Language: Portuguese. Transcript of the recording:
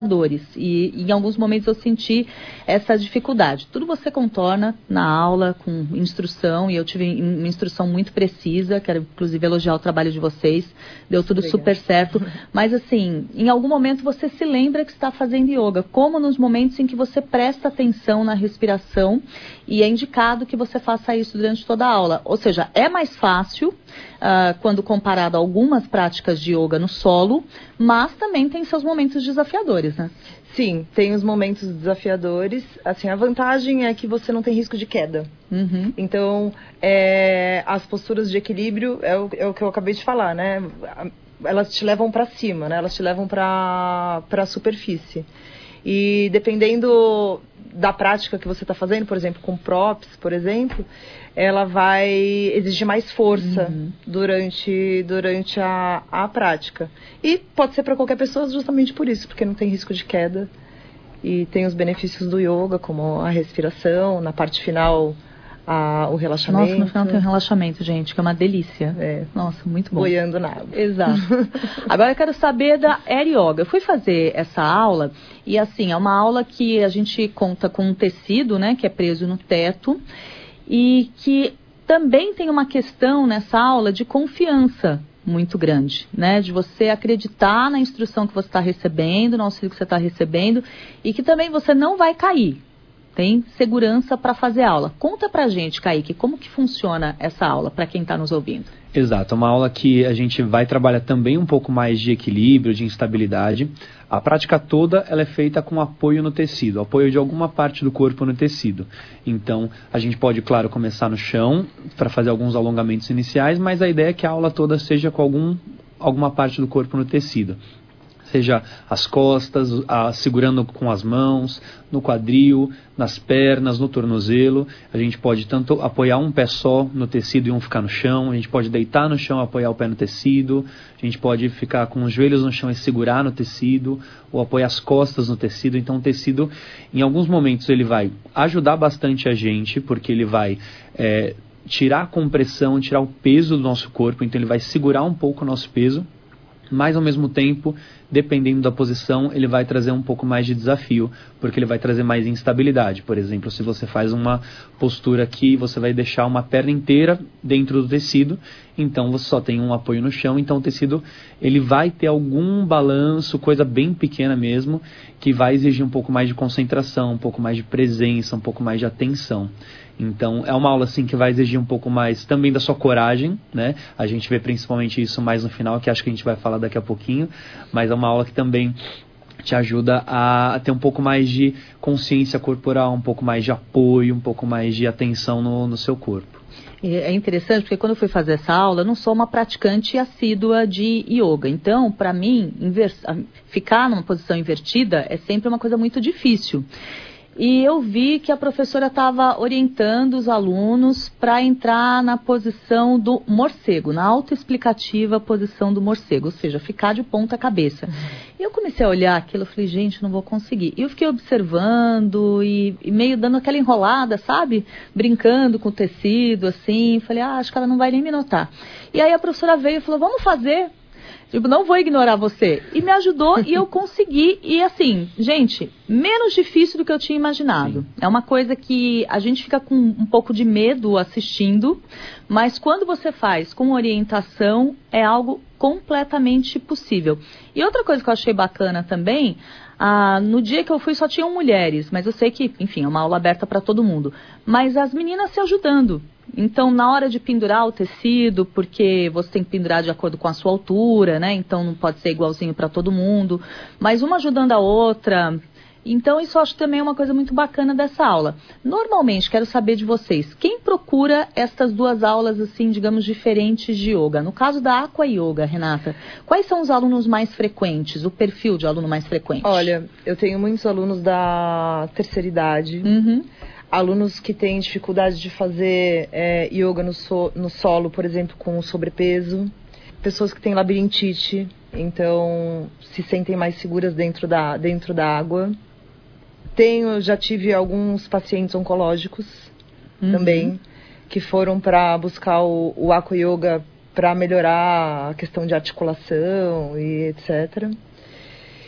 e em alguns momentos eu senti essa dificuldade. Tudo você contorna na aula, com instrução, e eu tive uma instrução muito precisa, quero inclusive elogiar o trabalho de vocês, deu tudo super certo, mas assim, em algum momento você se lembra que está fazendo yoga, como nos momentos em que você presta atenção na respiração, e é indicado que você faça isso durante toda a aula, ou seja, é mais fácil quando comparado a algumas práticas de yoga no solo, mas também tem seus momentos desafiadores, né? Sim, tem os momentos desafiadores. Assim, a vantagem é que você não tem risco de queda. Uhum. Então, as posturas de equilíbrio é o que eu acabei de falar, né? Elas te levam para cima, né? Elas te levam para a superfície. E dependendo da prática que você está fazendo, por exemplo, com props, por exemplo, ela vai exigir mais força durante a prática. E pode ser para qualquer pessoa justamente por isso, porque não tem risco de queda. E tem os benefícios do yoga, como a respiração, na parte final, o relaxamento. Nossa, no final tem um relaxamento, gente, que é uma delícia. Nossa, muito bom. Boiando na água. Exato. Agora eu quero saber da Air Yoga. Eu fui fazer essa aula e, assim, é uma aula que a gente conta com um tecido, né, que é preso no teto e que também tem uma questão nessa aula de confiança muito grande, né, de você acreditar na instrução que você está recebendo, no auxílio que você está recebendo e que também você não vai cair. Tem segurança para fazer aula. Conta pra gente, Kaique, como que funciona essa aula para quem está nos ouvindo? Exato, é uma aula que a gente vai trabalhar também um pouco mais de equilíbrio, de instabilidade. A prática toda ela é feita com apoio no tecido, apoio de alguma parte do corpo no tecido. Então, a gente pode, claro, começar no chão para fazer alguns alongamentos iniciais, mas a ideia é que a aula toda seja com alguma parte do corpo no tecido. Seja as costas, segurando com as mãos, no quadril, nas pernas, no tornozelo. A gente pode tanto apoiar um pé só no tecido e um ficar no chão. A gente pode deitar no chão e apoiar o pé no tecido. A gente pode ficar com os joelhos no chão e segurar no tecido, ou apoiar as costas no tecido. Então o tecido, em alguns momentos, ele vai ajudar bastante a gente, porque ele vai tirar a compressão, tirar o peso do nosso corpo. Então ele vai segurar um pouco o nosso peso. Mas ao mesmo tempo, dependendo da posição, ele vai trazer um pouco mais de desafio, porque ele vai trazer mais instabilidade. Por exemplo, se você faz uma postura aqui, você vai deixar uma perna inteira dentro do tecido, então você só tem um apoio no chão, então o tecido ele vai ter algum balanço, coisa bem pequena mesmo, que vai exigir um pouco mais de concentração, um pouco mais de presença, um pouco mais de atenção. Então, é uma aula assim que vai exigir um pouco mais também da sua coragem, né? A gente vê principalmente isso mais no final, que acho que a gente vai falar daqui a pouquinho, mas é uma aula que também te ajuda a ter um pouco mais de consciência corporal, um pouco mais de apoio, um pouco mais de atenção no seu corpo. É interessante porque quando eu fui fazer essa aula, eu não sou uma praticante assídua de yoga. Então, para mim, ficar numa posição invertida é sempre uma coisa muito difícil. E eu vi que a professora estava orientando os alunos para entrar na posição do morcego, na autoexplicativa posição do morcego, ou seja, ficar de ponta cabeça. E eu comecei a olhar aquilo, eu falei, gente, não vou conseguir. E eu fiquei observando e meio dando aquela enrolada, sabe? Brincando com o tecido, assim. Falei, acho que ela não vai nem me notar. E aí a professora veio e falou, vamos fazer. Tipo, não vou ignorar você. E me ajudou e eu consegui. E assim, gente, menos difícil do que eu tinha imaginado. Sim. É uma coisa que a gente fica com um pouco de medo assistindo, mas quando você faz com orientação, é algo completamente possível. E outra coisa que eu achei bacana também, no dia que eu fui só tinham mulheres, mas eu sei que, enfim, é uma aula aberta para todo mundo. Mas as meninas se ajudando. Então, na hora de pendurar o tecido, porque você tem que pendurar de acordo com a sua altura, né? Então, não pode ser igualzinho para todo mundo. Mas uma ajudando a outra. Então, isso eu acho também uma coisa muito bacana dessa aula. Normalmente, quero saber de vocês, quem procura estas duas aulas, assim, digamos, diferentes de yoga? No caso da Aqua Yoga, Renata, quais são os alunos mais frequentes, o perfil de aluno mais frequente? Olha, eu tenho muitos alunos da terceira idade, alunos que têm dificuldade de fazer yoga no solo, por exemplo, com sobrepeso, pessoas que têm labirintite, então se sentem mais seguras dentro da água. Já tive alguns pacientes oncológicos também, que foram para buscar o Aqua Yoga para melhorar a questão de articulação e etc.